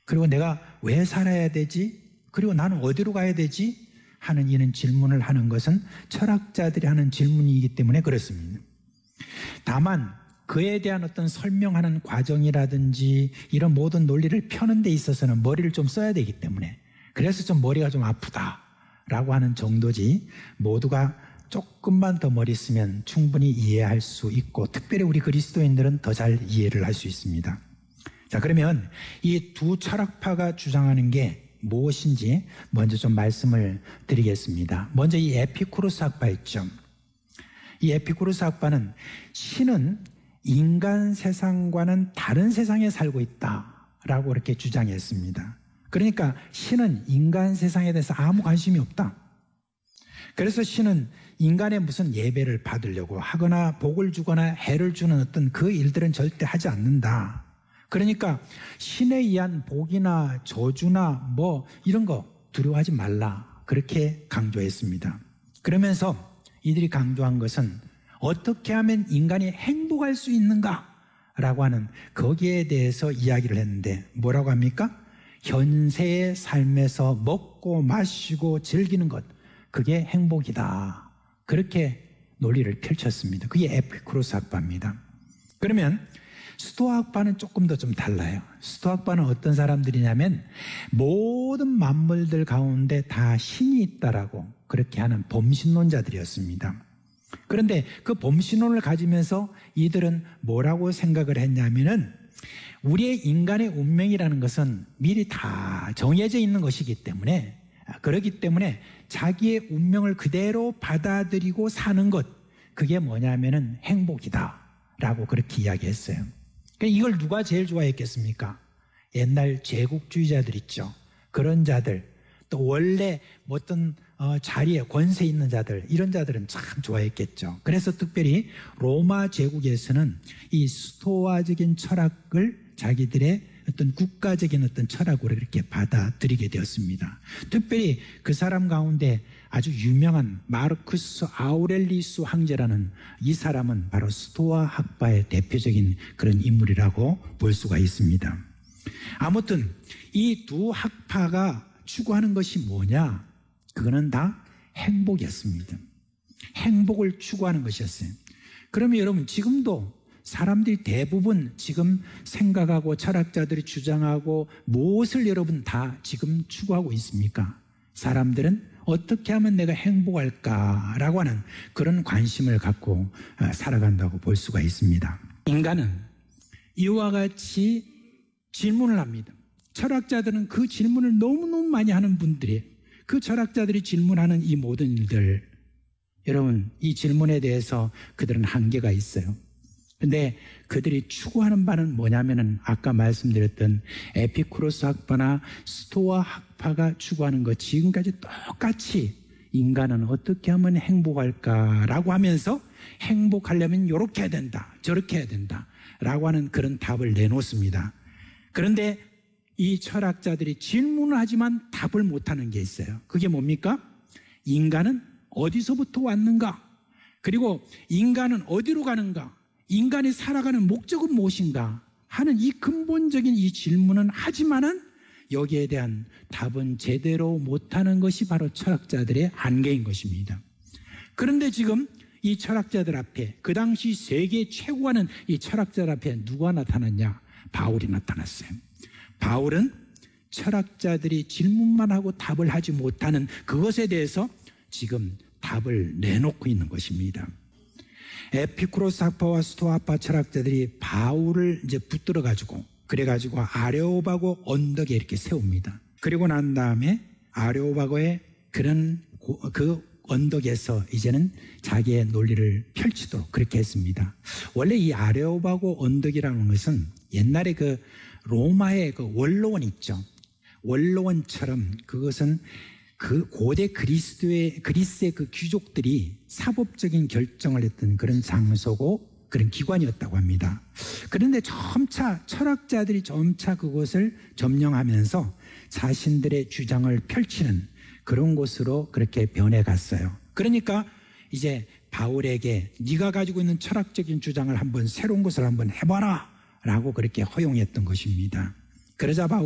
그리고 내가 왜 살아야 되지? 그리고 나는 어디로 가야 되지? 하는 이런 질문을 하는 것은 철학자들이 하는 질문이기 때문에 그렇습니다. 다만 그에 대한 어떤 설명하는 과정이라든지 이런 모든 논리를 펴는 데 있어서는 머리를 좀 써야 되기 때문에, 그래서 좀 머리가 좀 아프다라고 하는 정도지, 모두가 조금만 더 머리 쓰면 충분히 이해할 수 있고, 특별히 우리 그리스도인들은 더 잘 이해를 할 수 있습니다. 자, 그러면 이 두 철학파가 주장하는 게 무엇인지 먼저 좀 말씀을 드리겠습니다. 먼저 이 에피쿠로스 학파 있죠. 이 에피쿠로스 학파는 신은 인간 세상과는 다른 세상에 살고 있다라고 그렇게 주장했습니다. 그러니까 신은 인간 세상에 대해서 아무 관심이 없다. 그래서 신은 인간의 무슨 예배를 받으려고 하거나 복을 주거나 해를 주는 어떤 그 일들은 절대 하지 않는다. 그러니까 신에 의한 복이나 저주나 뭐 이런 거 두려워하지 말라, 그렇게 강조했습니다. 그러면서 이들이 강조한 것은 어떻게 하면 인간이 행복할 수 있는가라고 하는 거기에 대해서 이야기를 했는데, 뭐라고 합니까? 현세의 삶에서 먹고 마시고 즐기는 것, 그게 행복이다, 그렇게 논리를 펼쳤습니다. 그게 에피쿠로스 학파입니다. 그러면 스토아 학파는 조금 더 좀 달라요. 스토아 학파는 어떤 사람들이냐면 모든 만물들 가운데 다 신이 있다라고 그렇게 하는 범신론자들이었습니다. 그런데 그 범신론을 가지면서 이들은 뭐라고 생각을 했냐면은, 우리의 인간의 운명이라는 것은 미리 다 정해져 있는 것이기 때문에, 그렇기 때문에 자기의 운명을 그대로 받아들이고 사는 것, 그게 뭐냐면은 행복이다라고 그렇게 이야기했어요. 이걸 누가 제일 좋아했겠습니까? 옛날 제국주의자들 있죠. 그런 자들, 또 원래 어떤 자리에 권세 있는 자들, 이런 자들은 참 좋아했겠죠. 그래서 특별히 로마 제국에서는 이 스토아적인 철학을 자기들의 어떤 국가적인 어떤 철학으로 이렇게 받아들이게 되었습니다. 특별히 그 사람 가운데 아주 유명한 마르쿠스 아우렐리우스 황제라는 이 사람은 바로 스토아 학파의 대표적인 그런 인물이라고 볼 수가 있습니다. 아무튼 이 두 학파가 추구하는 것이 뭐냐? 그거는 다 행복이었습니다. 행복을 추구하는 것이었어요. 그러면 여러분, 지금도 사람들이 대부분 지금 생각하고 철학자들이 주장하고 무엇을 여러분 다 지금 추구하고 있습니까? 사람들은 어떻게 하면 내가 행복할까라고 하는 그런 관심을 갖고 살아간다고 볼 수가 있습니다. 인간은 이와 같이 질문을 합니다. 철학자들은 그 질문을 너무너무 많이 하는 분들이에요. 그 철학자들이 질문하는 이 모든 일들, 여러분, 이 질문에 대해서 그들은 한계가 있어요. 근데 그들이 추구하는 바는 뭐냐면은 아까 말씀드렸던 에피쿠로스 학파나 스토아 학파가 추구하는 것, 지금까지 똑같이 인간은 어떻게 하면 행복할까라고 하면서 행복하려면 이렇게 해야 된다, 저렇게 해야 된다 라고 하는 그런 답을 내놓습니다. 그런데 이 철학자들이 질문을 하지만 답을 못하는 게 있어요. 그게 뭡니까? 인간은 어디서부터 왔는가? 그리고 인간은 어디로 가는가? 인간이 살아가는 목적은 무엇인가 하는 이 근본적인 이 질문은 하지만은 여기에 대한 답은 제대로 못하는 것이 바로 철학자들의 한계인 것입니다. 그런데 지금 이 철학자들 앞에, 그 당시 세계 최고하는 이 철학자들 앞에 누가 나타났냐? 바울이 나타났어요. 바울은 철학자들이 질문만 하고 답을 하지 못하는 그것에 대해서 지금 답을 내놓고 있는 것입니다. 에피쿠로스 학파와 스토아 학파 철학자들이 바울을 이제 붙들어 가지고, 그래가지고 아레오바고 언덕에 이렇게 세웁니다. 그리고 난 다음에 아레오바고의 그런 그 언덕에서 이제는 자기의 논리를 펼치도록 그렇게 했습니다. 원래 이 아레오바고 언덕이라는 것은 옛날에 그 로마의 그 원로원 있죠. 원로원처럼 그것은 그 고대 그리스의 그 귀족들이 사법적인 결정을 했던 그런 장소고 그런 기관이었다고 합니다. 그런데 점차 철학자들이 점차 그것을 점령하면서 자신들의 주장을 펼치는 그런 곳으로 그렇게 변해갔어요. 그러니까 이제 바울에게 네가 가지고 있는 철학적인 주장을 한번 새로운 것을 한번 해봐라 라고 그렇게 허용했던 것입니다. 그러자 바울